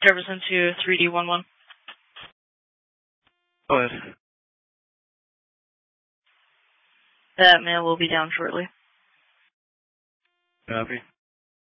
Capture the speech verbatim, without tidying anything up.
Jefferson to three D one one. Go ahead. That mail will be down shortly. Copy.